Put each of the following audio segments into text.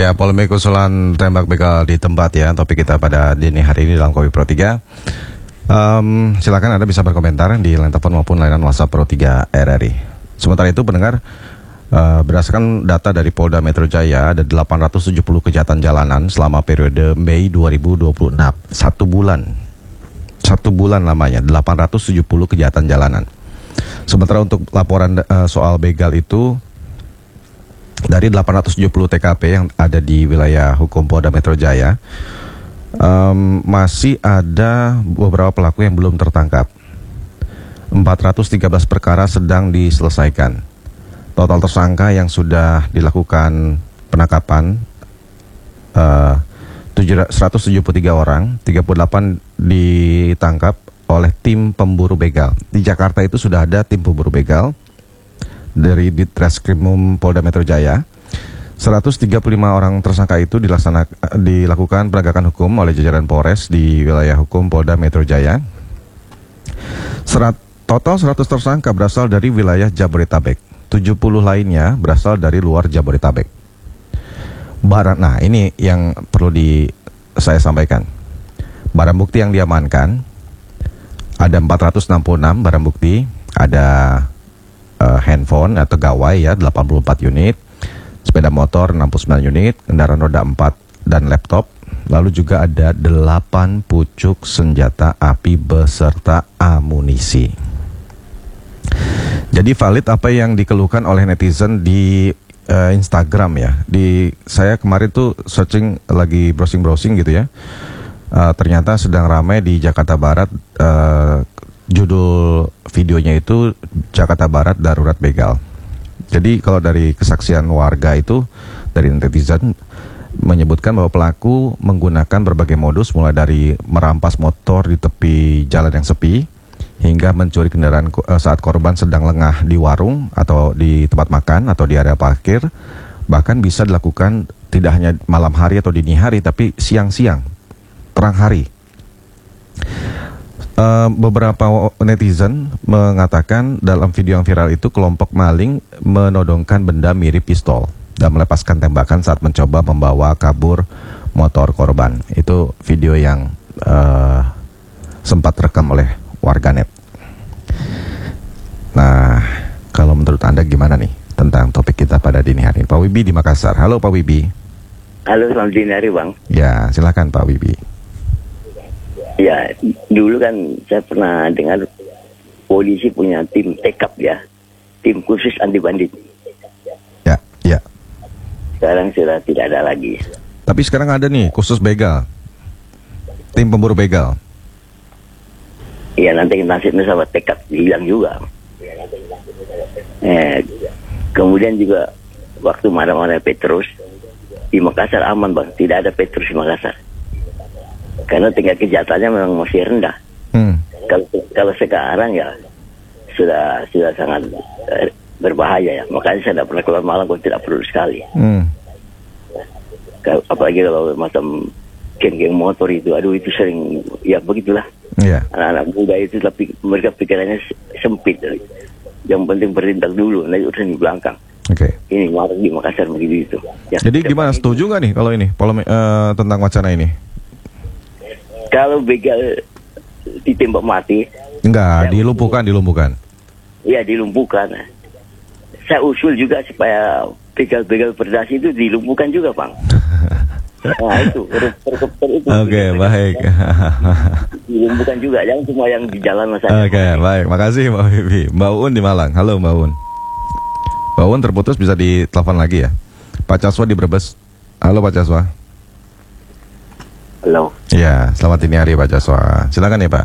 Ya, polemik usulan tembak begal di tempat ya, topik kita pada dini hari ini dalam Kopi Pro 3. Silakan Anda bisa berkomentar di line telepon maupun layanan WhatsApp Pro 3 RRI. Sementara itu pendengar, berdasarkan data dari Polda Metro Jaya, ada 870 kejahatan jalanan selama periode Mei 2026. Satu bulan lamanya, 870 kejahatan jalanan. Sementara untuk laporan soal begal itu, dari 870 TKP yang ada di wilayah hukum Polda Metro Jaya, masih ada beberapa pelaku yang belum tertangkap. 413 perkara sedang diselesaikan. Total tersangka yang sudah dilakukan penangkapan 173 orang, 38 ditangkap oleh tim pemburu begal. Di Jakarta itu sudah ada tim pemburu begal dari Ditreskrimum Polda Metro Jaya. 135 orang tersangka itu dilakukan penegakan hukum oleh jajaran Polres di wilayah hukum Polda Metro Jaya. Total 100 tersangka berasal dari wilayah Jabodetabek. 70 lainnya berasal dari luar Jabodetabek. Nah, ini yang perlu saya sampaikan. Barang bukti yang diamankan ada 466 barang bukti, ada handphone atau gawai ya 84 unit, sepeda motor 69 unit, kendaraan roda 4 dan laptop. Lalu juga ada 8 pucuk senjata api beserta amunisi. Jadi valid apa yang dikeluhkan oleh netizen di Instagram ya. Saya kemarin tuh searching, lagi browsing gitu ya. Ternyata sedang ramai di Jakarta Barat. Judul videonya itu Jakarta Barat Darurat Begal. Jadi kalau dari kesaksian warga itu, dari netizen menyebutkan bahwa pelaku menggunakan berbagai modus, mulai dari merampas motor di tepi jalan yang sepi hingga mencuri kendaraan saat korban sedang lengah di warung atau di tempat makan atau di area parkir. Bahkan bisa dilakukan tidak hanya malam hari atau dini hari, tapi siang-siang, terang hari. Beberapa netizen mengatakan dalam video yang viral itu kelompok maling menodongkan benda mirip pistol dan melepaskan tembakan saat mencoba membawa kabur motor korban. Itu video yang sempat rekam oleh warganet. Nah, kalau menurut Anda gimana nih tentang topik kita pada dini hari ini? Pak Wibi di Makassar. Halo Pak Wibi. Halo, selamat dini hari Bang. Ya, silakan Pak Wibi. Ya, dulu kan saya pernah dengar polisi punya tim tekap ya, tim khusus anti bandit. Ya. Sekarang sudah tidak ada lagi. Tapi sekarang ada nih khusus begal, tim pemburu begal. Iya, nanti nasibnya sama tekap hilang juga. Kemudian juga waktu marah-marah Petrus di Makassar aman Bang, tidak ada Petrus di Makassar. Karena tingkat kejahatannya memang masih rendah. Kalau sekarang ya sudah sangat berbahaya ya. Makanya saya tidak pernah keluar malam kalau tidak perlu sekali. Apalagi kalau macam geng-geng motor itu, aduh itu sering ya begitulah. Yeah. Anak-anak muda itu tapi mereka pikirannya sempit. Yang penting bertindak dulu, nanti urusan di belakang. Oke. Ini marah di Makassar begitu itu. Ya, jadi gimana, setuju nggak nih kalau ini polemik tentang wacana ini? Kalau begal ditembak mati, enggak, dilumpuhkan. Iya, dilumpuhkan. Saya usul juga supaya begal-begal berdasi itu dilumpuhkan juga, Bang. Nah, itu. Oke, baik. Dilumpuhkan juga, jangan cuma yang di jalan saja. Oke, baik. Makasih Mbak Bibi. Mbak Un di Malang. Halo Mbak Un. Mbak Un terputus, bisa ditelepon lagi ya. Pak Caswa di Brebes. Halo Pak Caswa. Halo. Ya, selamat dini hari Pak Caswa. Silakan ya Pak.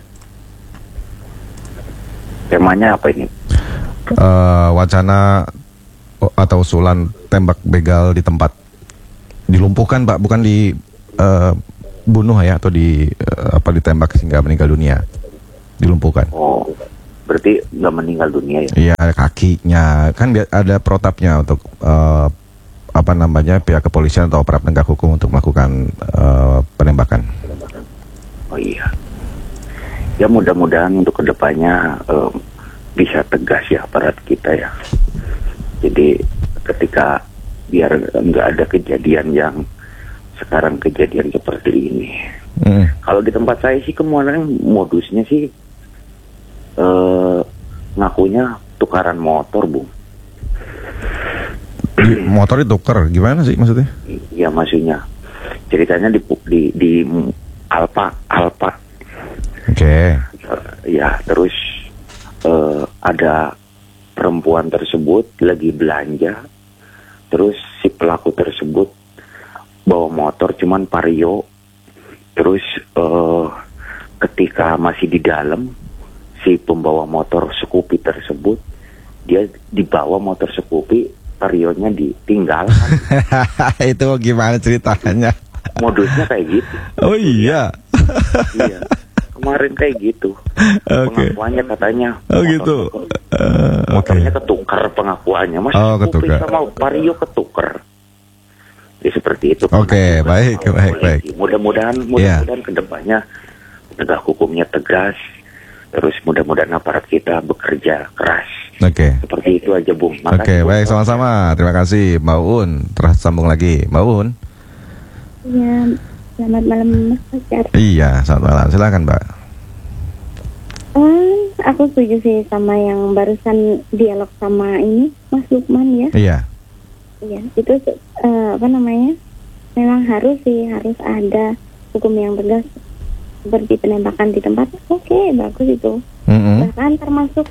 Temanya apa ini? Wacana atau usulan tembak begal di tempat. Dilumpuhkan Pak, bukan dibunuh ya, atau ditembak sehingga meninggal dunia. Dilumpuhkan. Oh, berarti nggak meninggal dunia ya? Iya, kakinya kan ada protapnya untuk pihak kepolisian atau aparat penegak hukum untuk melakukan penembakan. Oh iya. Ya mudah-mudahan untuk kedepannya bisa tegas ya aparat kita ya. Jadi ketika biar nggak ada kejadian yang sekarang kejadian seperti ini. Kalau di tempat saya sih kemarin modusnya sih ngakunya tukaran motor, Bung. Motor ditukar gimana sih maksudnya? Iya, maksudnya ceritanya di Alfa. Oke. Ya, terus ada perempuan tersebut lagi belanja, terus si pelaku tersebut bawa motor cuman Vario, terus ketika masih di dalam, si pembawa motor Scoopy tersebut, dia dibawa motor Scoopy, Varionya ditinggal. Itu gimana ceritanya? Modusnya kayak gitu. Oh iya. Iya, kemarin kayak gitu. Pengakuannya katanya. Oh gitu. Motornya ketukar pengakuannya. Mas Scoopy sama Vario ketukar. Ya seperti itu. Oke, baik. Mudah-mudahan kedepannya penegak hukumnya tegas. Terus mudah-mudahan aparat kita bekerja keras. Oke. Seperti itu aja, Bung. Oke, baik, sama-sama. Terima kasih, Mbak Uun. Terus sambung lagi, Mbak Uun. Ya, selamat malam, Mas Fajar. Iya, selamat malam. Silakan, Mbak. Aku setuju sih sama yang barusan dialog sama ini, Mas Lukman ya. Iya. Iya, itu memang harus ada hukum yang tegas seperti penembakan di tempat. Oke, bagus itu. Bahkan termasuk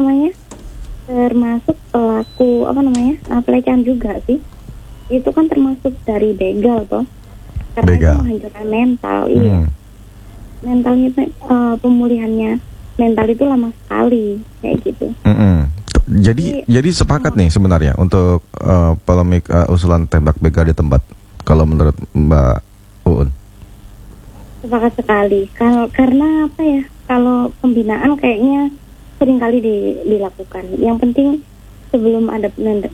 pelaku pelecehan juga sih. Itu kan termasuk dari begal toh. Karena itu menghancurkan mental. Iya. Mentalnya pemulihannya mental itu lama sekali kayak gitu. Jadi sepakat nih sebenarnya untuk polemik usulan tembak begal di tempat. Kalau menurut Mbak Uun? Sepakat sekali. Karena apa ya? Kalau pembinaan kayaknya sering kali dilakukan. Yang penting sebelum ada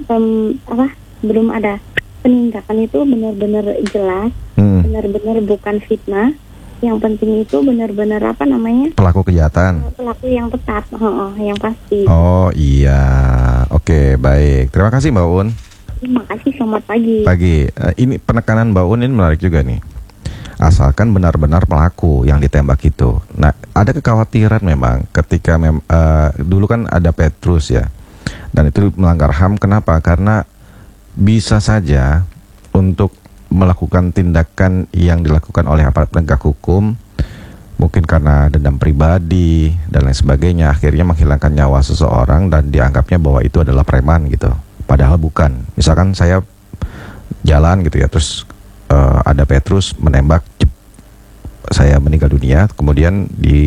penindakan itu benar-benar jelas, benar-benar bukan fitnah. Yang penting itu benar-benar pelaku kejahatan. Pelaku yang tepat, yang pasti. Oh iya, oke, baik. Terima kasih Mbak Un. Terima kasih, selamat pagi. Ini penekanan Mbak Un ini menarik juga nih. Asalkan benar-benar pelaku yang ditembak itu. Nah, ada kekhawatiran memang ketika dulu kan ada Petrus ya, dan itu melanggar HAM. Kenapa? Karena bisa saja untuk melakukan tindakan yang dilakukan oleh aparat penegak hukum, mungkin karena dendam pribadi dan lain sebagainya, akhirnya menghilangkan nyawa seseorang dan dianggapnya bahwa itu adalah preman gitu. Padahal bukan. Misalkan saya jalan gitu ya, terus ada Petrus menembak, saya meninggal dunia, kemudian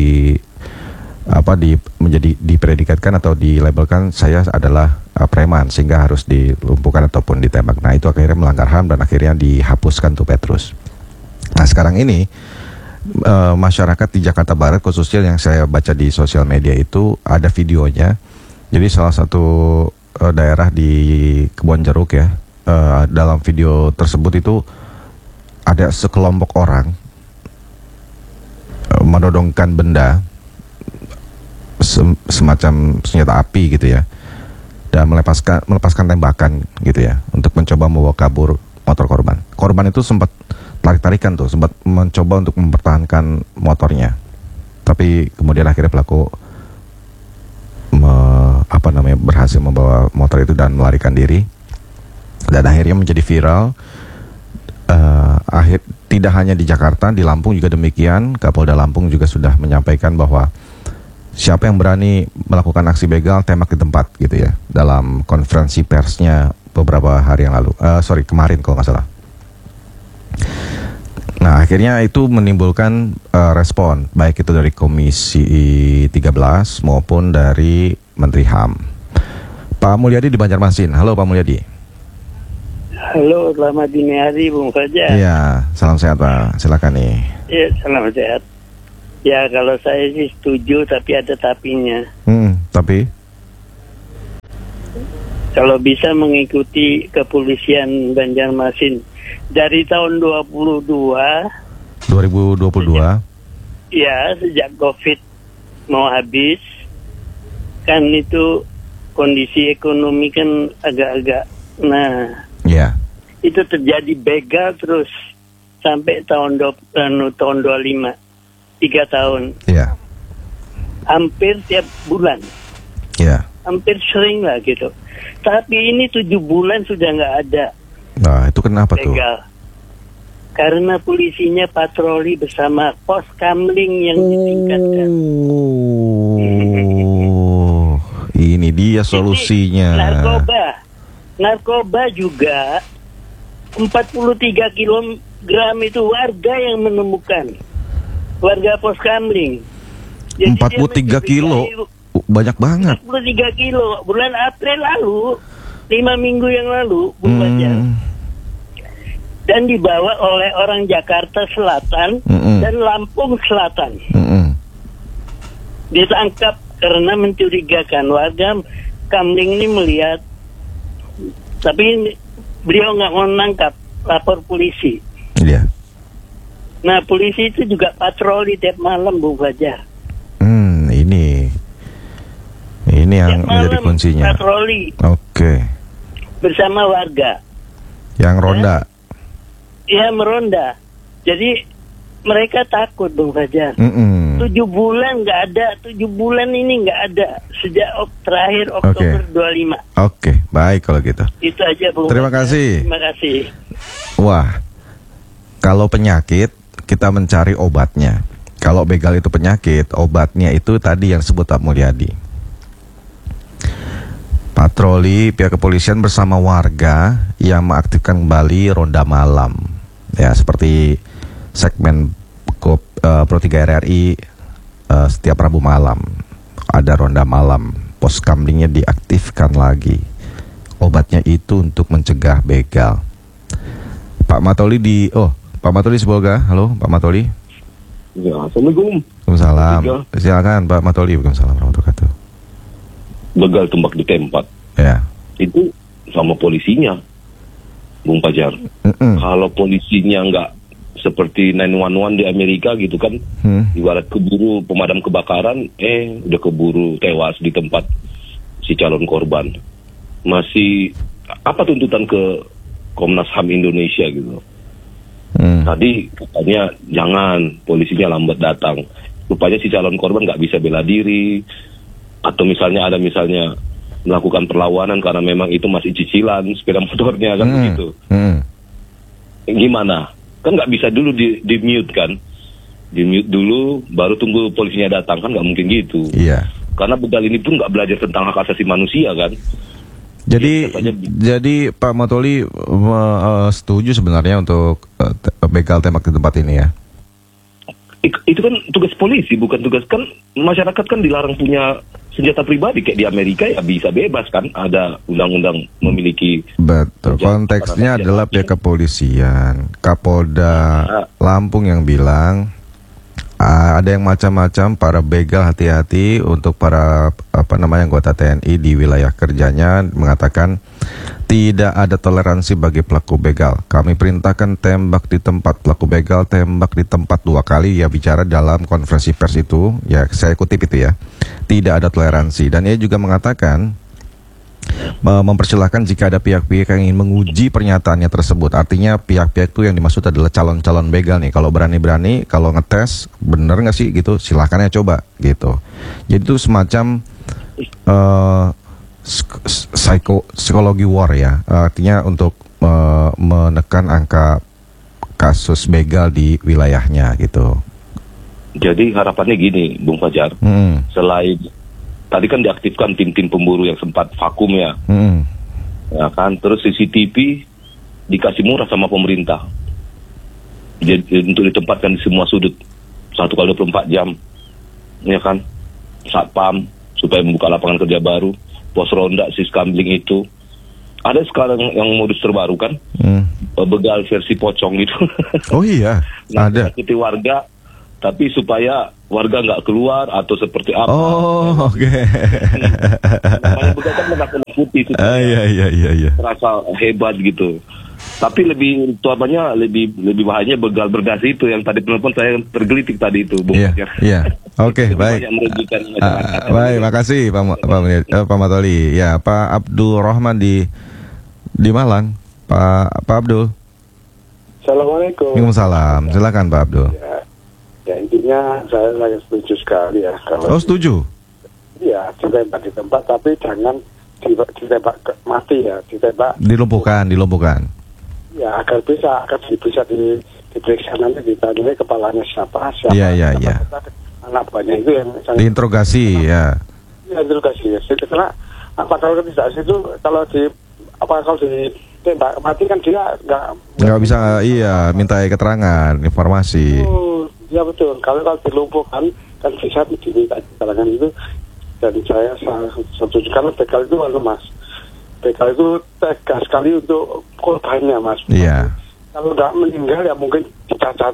dipredikatkan atau dilabelkan saya adalah preman sehingga harus dilumpuhkan ataupun ditembak. Nah, itu akhirnya melanggar HAM dan akhirnya dihapuskan tuh Petrus. Nah, sekarang ini masyarakat di Jakarta Barat khususnya yang saya baca di sosial media itu ada videonya. Jadi salah satu daerah di Kebonjeruk ya, dalam video tersebut itu ada sekelompok orang menodongkan benda semacam senjata api gitu ya, dan melepaskan tembakan gitu ya untuk mencoba membawa kabur motor korban. Korban itu sempat tarik-tarikan tuh, sempat mencoba untuk mempertahankan motornya, tapi kemudian akhirnya pelaku berhasil membawa motor itu dan melarikan diri, dan akhirnya menjadi viral. Tidak hanya di Jakarta, di Lampung juga demikian. Kapolda Lampung juga sudah menyampaikan bahwa siapa yang berani melakukan aksi begal tembak di tempat gitu ya, dalam konferensi persnya beberapa hari yang lalu, kemarin kalau nggak salah. Nah, akhirnya itu menimbulkan respon baik itu dari Komisi 13 maupun dari Menteri HAM. Pak Mulyadi di Banjarmasin. Halo Pak Mulyadi. Halo, selamat dini hari Bung Fajar. Iya, salam sehat Pak. Silakan nih. Iya, salam sehat. Ya, kalau saya sih setuju, tapi ada tapinya. Tapi? Kalau bisa mengikuti kepolisian Banjarmasin dari tahun 2022. Ya, sejak COVID mau habis, kan itu kondisi ekonomi kan agak-agak, ya. itu terjadi begal terus sampai tahun 25, 3 tahun. Iya. Hampir tiap bulan. Iya. Hampir sering lah gitu. Tapi ini 7 bulan sudah nggak ada Nah, itu kenapa tuh? begal. Karena polisinya patroli bersama pos kamling yang ditingkatkan. Oh, ini dia solusinya. Jadi, narkoba juga 43 kilogram itu warga yang menemukan. Warga pos kamling. Jadi 43 kilo, banyak banget. 43 kilo bulan April lalu, 5 minggu yang lalu, Bung Fajar. Dan dibawa oleh orang Jakarta Selatan dan Lampung Selatan. Ditangkap karena mencurigakan. Warga kamling ini melihat, tapi beliau nggak mau nangkap, lapor polisi. Iya. Nah, polisi itu juga patroli tiap malam, Bung Fajar. Ini yang menjadi kuncinya. Patroli. Oke. Bersama warga. Yang ronda. Ya, meronda. Jadi mereka takut, Bung Fajar. 7 bulan nggak ada. 7 bulan ini nggak ada sejak terakhir Oktober 25. Oke, baik kalau gitu. Itu aja, Bung. Terima kasih. Terima kasih. Wah, kalau penyakit kita mencari obatnya. Kalau begal itu penyakit, obatnya itu tadi yang disebut Pak Mulyadi. Patroli pihak kepolisian bersama warga yang mengaktifkan kembali ronda malam. Ya, seperti segmen Pro 3 RRI setiap Rabu malam ada ronda malam. Pos kamlingnya diaktifkan lagi. Obatnya itu untuk mencegah begal. Pak Matoli Pak Matoli semoga. Halo, Pak Matoli. Ya, Assalamualaikum. Waalaikumsalam. Silakan Pak Matoli. Waalaikumsalam warahmatullahi wabarakatuh. Begal tembak di tempat. Ya. Itu sama polisinya, Bung Fajar. Kalau polisinya nggak seperti 911 di Amerika gitu kan, ibarat keburu pemadam kebakaran, udah keburu tewas di tempat si calon korban. Masih apa tuntutan ke Komnas HAM Indonesia gitu? Tadi katanya jangan, polisinya lambat datang. Rupanya si calon korban nggak bisa bela diri, atau misalnya melakukan perlawanan karena memang itu masih cicilan sepeda motornya kan begitu. Gimana? Kan nggak bisa dulu di mute kan? Di mute dulu, baru tunggu polisinya datang, kan nggak mungkin gitu. Iya. Karena begal ini pun nggak belajar tentang hak asasi manusia kan? Jadi Pak Matoli setuju sebenarnya untuk begal tembak di tempat ini ya? Itu kan tugas polisi, bukan tugas, kan masyarakat kan dilarang punya senjata pribadi kayak di Amerika ya bisa bebas kan, ada undang-undang memiliki. Betul, konteksnya adalah pihak kepolisian, Kapolda Lampung yang bilang ada yang macam-macam, para begal hati-hati, untuk para anggota TNI di wilayah kerjanya mengatakan tidak ada toleransi bagi pelaku begal. Kami perintahkan tembak di tempat, pelaku begal tembak di tempat 2 kali. Ya, bicara dalam konferensi pers itu, ya saya kutip itu ya, tidak ada toleransi. Dan ia juga mengatakan mempersilahkan jika ada pihak-pihak yang ingin menguji pernyataannya tersebut. Artinya pihak-pihak itu yang dimaksud adalah calon-calon begal nih. Kalau berani-berani, kalau ngetes bener nggak sih gitu, silahkan ya coba gitu. Jadi itu semacam psikologi war ya, artinya untuk menekan angka kasus begal di wilayahnya gitu. Jadi harapannya gini, Bung Fajar, selain tadi kan diaktifkan tim-tim pemburu yang sempat vakum ya, ya kan, terus CCTV dikasih murah sama pemerintah, jadi untuk ditempatkan di semua sudut 1x24 jam, ya kan, satpam supaya membuka lapangan kerja baru, pos ronda sis kamling itu. Ada sekarang yang modus terbaru kan, begal versi pocong gitu. Oh iya, ada. Nakiti warga, tapi supaya warga nggak keluar atau seperti apa. Oh, oke. Namanya begal kan menakut-nakuti itu. Iya. Terasa hebat gitu. Tapi lebih bahayanya begal berdasi itu yang tadi penelpon saya tergelitik tadi itu, Bung. Iya. Oke, baik. Baik, makasih Pak Matoli. Ya, Pak Abdul Rahman di Malang. Pak Pak Abdul. Assalamualaikum. Waalaikumsalam. Silakan Pak Abdul. Ya intinya saya setuju sekali ya kalau. Oh, setuju. Iya, ditembak di tempat tapi jangan ditembak mati ya, ditembak. Dilumpuhkan. Ya agar bisa diperiksa nanti ditanya kepalanya siapa. Iya. Anak buahnya itu yang diinterogasi ya. Iya, interogasi ya. Karena apa kalau tidak itu kalau ditembak mati kan dia nggak bisa minta keterangan informasi. Ya betul. Kalau dilumpuhkan kan bisa diminta keterangan itu. Dan saya setuju karena begal itu Mas. Begal itu tegas sekali untuk korbannya Mas. Iya. Kalau nggak meninggal ya mungkin dicacat.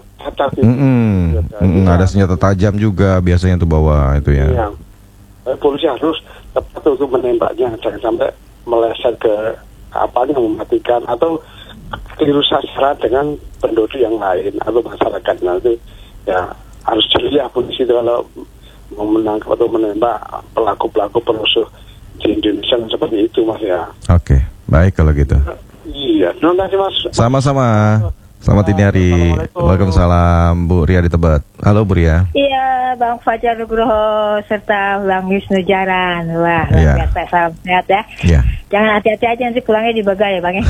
Ada senjata tajam juga biasanya tuh bawa itu ya. Iya. Polisi harus tepat untuk menembaknya, jangan sampai meleset ke yang mematikan atau keliru sasaran dengan penduduk yang lain atau masyarakat. Nah itu ya harus jeli ya polisi itu kalau mau menangkap atau menembak pelaku-pelaku perusuh di Indonesia seperti itu Mas ya. Oke, baik kalau gitu. Iya, terima kasih Mas. Sama-sama. Selamat dini hari. Waalaikumsalam, Bu Ria di Tebet. Halo Bu Ria. Iya, Bang Fajar Nugroho serta Bang Wisnu Jaran. Wah, luar biasa, salam sehat ya. Iya. Jangan hati-hati aja nanti pulangnya di Bagai ya Bang ya.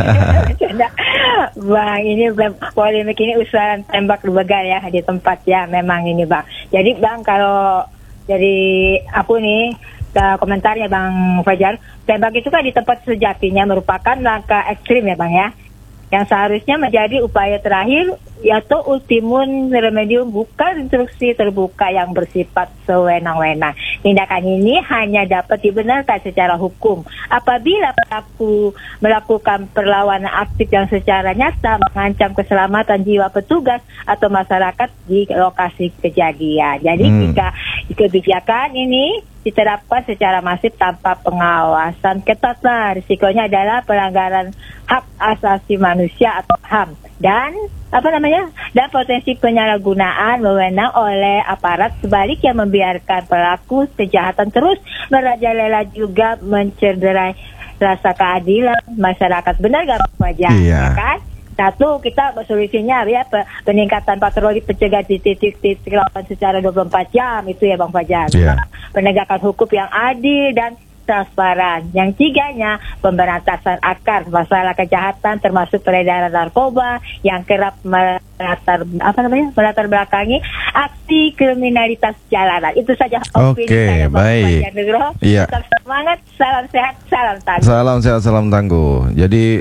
Bang, ini polemik ini usulan tembak di Bagai ya, di tempat ya memang ini Bang. Jadi Bang kalau dari aku nih komentarnya Bang Fajar, tembak itu kan di tempat sejatinya merupakan langkah ekstrim ya Bang ya, yang seharusnya menjadi upaya terakhir yaitu ultimum remedium, bukan instruksi terbuka yang bersifat sewenang-wenang. Tindakan ini hanya dapat dibenarkan secara hukum apabila pelaku melakukan perlawanan aktif yang secara nyata mengancam keselamatan jiwa petugas atau masyarakat di lokasi kejadian. Jadi jika kebijakan ini diterapkan secara masif tanpa pengawasan ketat, risikonya adalah pelanggaran hak asasi manusia atau HAM dan dan potensi penyalahgunaan wewenang oleh aparat sebaliknya membiarkan pelaku kejahatan terus merajalela juga mencederai rasa keadilan masyarakat. Benar gak Pak Fajar? Iya. Ya kan? Satu, kita solusinya ya peningkatan patroli pencegahan di titik-titik rawan secara 24 jam itu ya Bang Fajar. Yeah. Penegakan hukum yang adil dan transparan. Yang tiganya, pemberantasan akar masalah kejahatan termasuk peredaran narkoba yang kerap melatar belakangi aksi kriminalitas jalanan. Itu saja opini saya Bang Fajar Nugroho. Iya. Tetap semangat, salam sehat, salam tangguh. Salam sehat, salam tangguh. Jadi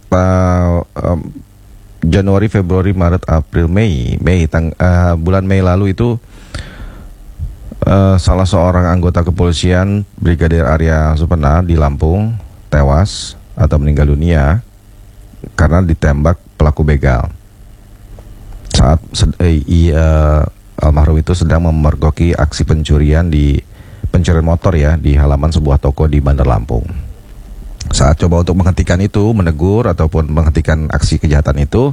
Januari, Februari, Maret, April, bulan Mei lalu itu salah seorang anggota kepolisian Brigadir Arya Supena di Lampung tewas atau meninggal dunia karena ditembak pelaku begal saat almarhum itu sedang memergoki aksi pencurian motor ya di halaman sebuah toko di Bandar Lampung. Saat coba untuk menghentikan itu, menegur ataupun menghentikan aksi kejahatan itu,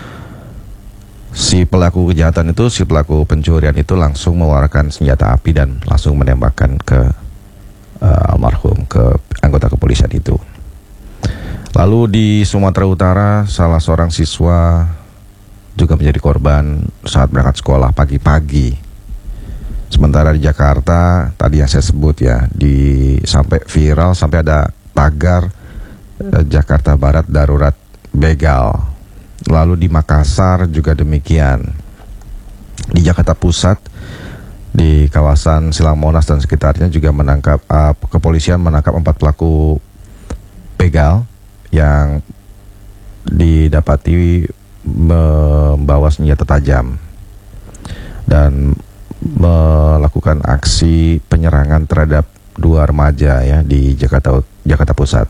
si pelaku pencurian itu langsung mengeluarkan senjata api dan langsung menembakkan ke almarhum, ke anggota kepolisian itu. Lalu di Sumatera Utara, salah seorang siswa juga menjadi korban saat berangkat sekolah pagi-pagi. Sementara di Jakarta, tadi yang saya sebut ya, sampai viral, sampai ada tagar Jakarta Barat darurat begal. Lalu di Makassar juga demikian. Di Jakarta Pusat, di kawasan Silang Monas dan sekitarnya juga kepolisian menangkap 4 pelaku begal yang didapati membawa senjata tajam dan melakukan aksi penyerangan terhadap 2 remaja ya di Jakarta Pusat,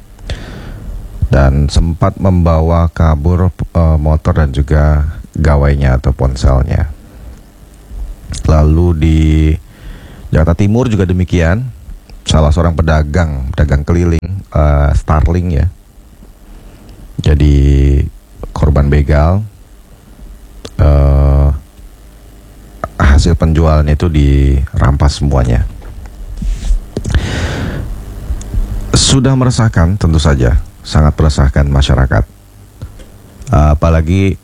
dan sempat membawa kabur motor dan juga gawainya atau ponselnya. Lalu di Jakarta Timur juga demikian, salah seorang pedagang keliling Starling ya, jadi korban begal. Hasil penjualan itu dirampas semuanya. Sudah meresahkan, tentu saja sangat meresahkan masyarakat. apalagi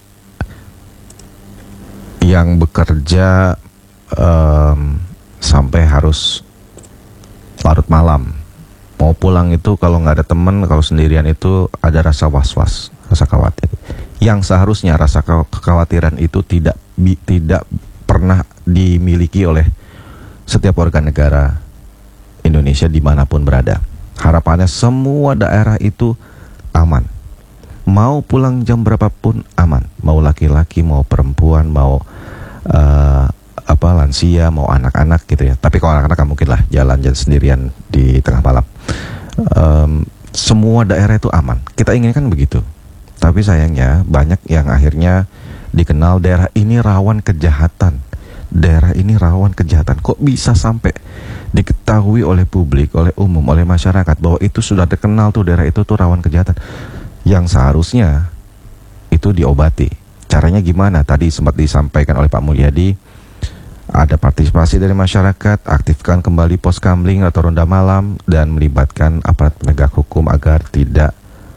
yang bekerja sampai harus larut malam. Mau pulang itu kalau nggak ada teman, kalau sendirian itu ada rasa was-was, rasa khawatir. Yang seharusnya rasa kekhawatiran itu tidak pernah dimiliki oleh setiap warga negara Indonesia dimanapun berada. Harapannya semua daerah itu aman. Mau pulang jam berapapun aman. Mau laki-laki, mau perempuan, mau lansia, mau anak-anak gitu ya. Tapi kalau anak-anak kan mungkin lah jalan-jalan sendirian di tengah malam. Semua daerah itu aman. Kita inginkan begitu. Tapi sayangnya banyak yang akhirnya dikenal daerah ini rawan kejahatan. Daerah ini rawan kejahatan. Kok bisa sampai diketahui oleh publik, oleh umum, oleh masyarakat bahwa itu sudah dikenal tuh daerah itu tuh rawan kejahatan. Yang seharusnya itu diobati. Caranya gimana? Tadi sempat disampaikan oleh Pak Mulyadi, ada partisipasi dari masyarakat, aktifkan kembali pos kamling atau ronda malam, dan melibatkan aparat penegak hukum agar tidak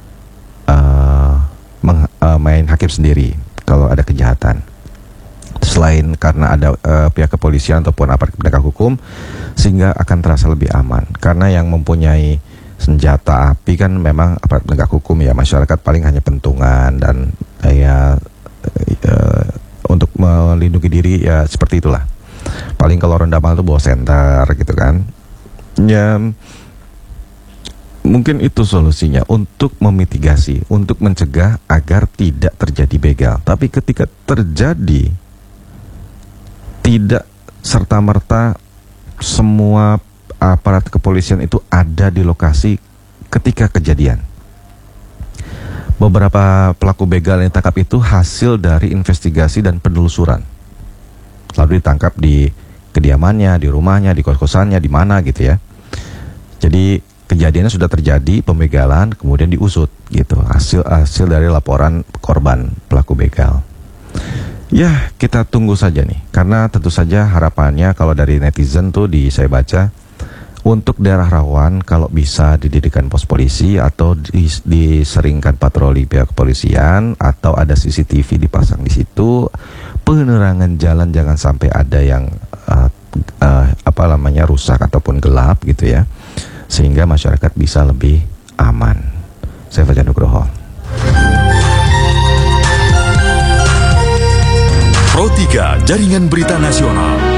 main hakim sendiri kalau ada kejahatan. Selain karena ada pihak kepolisian ataupun aparat penegak hukum, sehingga akan terasa lebih aman. Karena yang mempunyai senjata api kan memang aparat penegak hukum ya, masyarakat paling hanya pentungan dan untuk melindungi diri ya seperti itulah. Paling kalau ronda malam itu bawa senter gitu kan. Ya mungkin itu solusinya untuk memitigasi, untuk mencegah agar tidak terjadi begal. Tapi ketika terjadi, tidak serta-merta semua aparat kepolisian itu ada di lokasi ketika kejadian. Beberapa pelaku begal yang ditangkap itu hasil dari investigasi dan penelusuran. Lalu ditangkap di kediamannya, di rumahnya, di kos-kosannya, di mana gitu ya. Jadi kejadiannya sudah terjadi, pembegalan, kemudian diusut gitu. Hasil dari laporan korban pelaku begal. Ya, kita tunggu saja nih. Karena tentu saja harapannya kalau dari netizen tuh saya baca, untuk daerah rawan kalau bisa didirikan pos polisi atau diseringkan patroli pihak kepolisian atau ada CCTV dipasang di situ, penerangan jalan jangan sampai ada yang rusak ataupun gelap gitu ya, sehingga masyarakat bisa lebih aman. Saya Fajar Nugroho. Pro 3 Jaringan Berita Nasional.